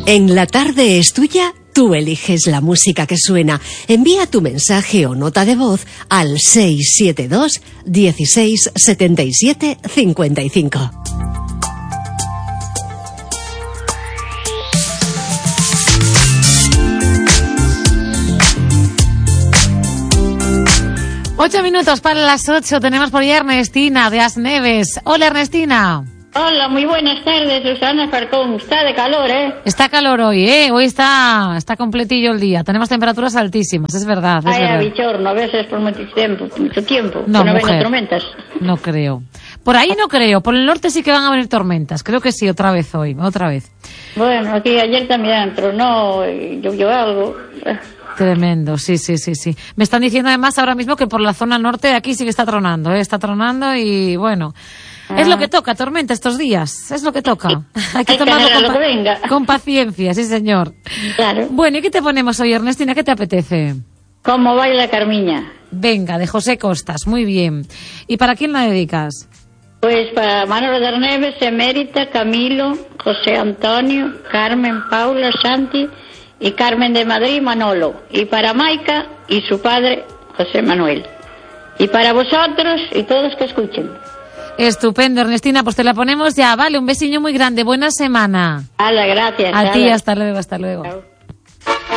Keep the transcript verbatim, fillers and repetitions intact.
En La Tarde es Tuya, tú eliges la música que suena. Envía tu mensaje o nota de voz al seis siete dos, dieciséis, setenta y siete, cincuenta y cinco. Ocho minutos para las ocho. Tenemos por ahí a Ernestina de Asneves. Hola, Ernestina. Hola, muy buenas tardes, Susana Farcón. Está de calor, ¿eh? Está calor hoy, ¿eh? Hoy está está completillo el día. Tenemos temperaturas altísimas, es verdad. Es Ay, verdad. a bichorno, a veces por mucho tiempo, mucho tiempo. No, que no mujer. vengan tormentas. No creo. Por ahí no creo. Por el norte sí que van a venir tormentas. Creo que sí, otra vez hoy, otra vez. Bueno, aquí ayer también tronó y llovió algo. Tremendo, sí, sí, sí, sí. Me están diciendo además ahora mismo que por la zona norte de aquí sí que está tronando, ¿eh? Está tronando y bueno... Ah. Es lo que toca, tormenta, estos días. Es lo que toca. Hay que Hay tomarlo que con, lo pa- que venga. con paciencia, sí, señor. Claro. Bueno, ¿y qué te ponemos hoy, Ernestina? ¿Qué te apetece? ¿Cómo baila Carmiña? Venga, de José Costas, muy bien. ¿Y para quién la dedicas? Pues para Manolo de Arneves, Emérita, Camilo, José Antonio, Carmen, Paula, Santi y Carmen de Madrid, Manolo. Y para Maica y su padre, José Manuel. Y para vosotros y todos que escuchen. Estupendo, Ernestina, pues te la ponemos ya. Vale, un besiño muy grande. Buena semana. Hala, gracias. A hala. ti, hasta luego, hasta luego. Chao.